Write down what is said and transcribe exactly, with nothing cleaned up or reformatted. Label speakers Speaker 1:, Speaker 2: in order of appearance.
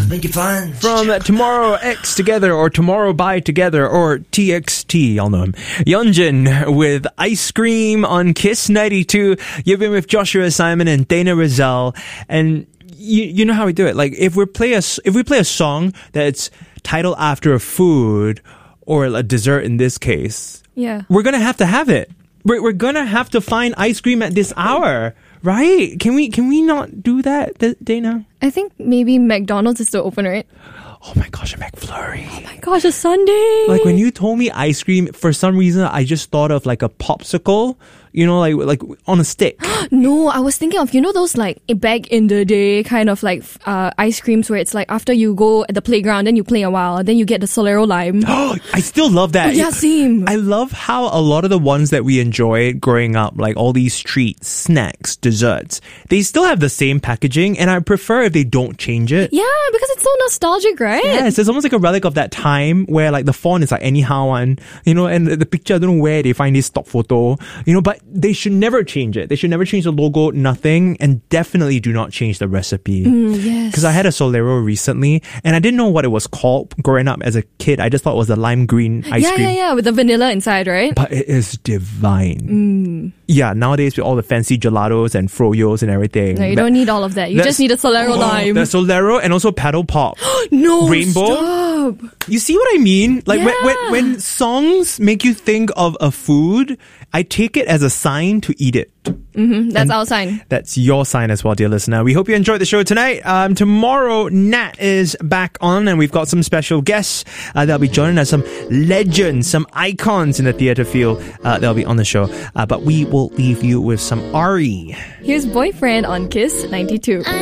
Speaker 1: make it fun.
Speaker 2: From uh, Tomorrow X Together or Tomorrow By Together or T X T, y'all know him. Yeonjun with Ice Cream on Kiss ninety-two. You've been with Joshua Simon and Dana Rizal. And you you know how we do it. Like if we play a, if we play a song that's titled after a food or a dessert in this case,
Speaker 3: yeah,
Speaker 2: we're going to have to have it. We're, we're going to have to find ice cream at this hour. Right? Can we can we not do that, Dana?
Speaker 3: I think maybe McDonald's is still open, right?
Speaker 2: Oh my gosh, a McFlurry.
Speaker 3: Oh my gosh, a sundae.
Speaker 2: Like when you told me ice cream, for some reason I just thought of like a popsicle, you know, like like on a stick.
Speaker 3: No, I was thinking of, you know, those like back in the day kind of like uh, ice creams where it's like after you go at the playground, then you play a while, then you get the Solero lime.
Speaker 2: Oh, I still love that.
Speaker 3: Oh, yeah, same.
Speaker 2: I love how a lot of the ones that we enjoyed growing up, like all these treats, snacks, desserts, they still have the same packaging, and I prefer if they don't change it.
Speaker 3: Yeah, because it's so nostalgic, right?
Speaker 2: Yes, it's almost like a relic of that time where like the font is like anyhow one, you know, and the picture, I don't know where they find this stock photo, you know, but they should never change it. They should never change the logo, nothing, and definitely do not change the recipe.
Speaker 3: Mm, yes.
Speaker 2: Because I had a Solero recently, and I didn't know what it was called growing up as a kid. I just thought it was a lime green ice
Speaker 3: yeah,
Speaker 2: cream.
Speaker 3: Yeah, yeah, yeah, with the vanilla inside, right?
Speaker 2: But it is divine.
Speaker 3: Mm.
Speaker 2: Yeah, nowadays with all the fancy gelatos and froyos and everything.
Speaker 3: No, you
Speaker 2: that,
Speaker 3: don't need all of that. You just need a Solero
Speaker 2: oh,
Speaker 3: lime.
Speaker 2: The Solero and also Paddle Pop.
Speaker 3: No,
Speaker 2: Rainbow.
Speaker 3: stop.
Speaker 2: You see what I mean? Like
Speaker 3: Yeah.
Speaker 2: when, when when songs make you think of a food, I take it as a sign to eat it.
Speaker 3: Mm-hmm, that's
Speaker 2: And
Speaker 3: our sign.
Speaker 2: That's your sign as well, dear listener. We hope you enjoyed the show tonight. Um, tomorrow, Nat is back on, and we've got some special guests. Uh, they'll be joining us, some legends, some icons in the theatre field. Uh, they'll be on the show. Uh, but we will leave you with some Ari.
Speaker 3: Here's Boyfriend on Kiss ninety-two.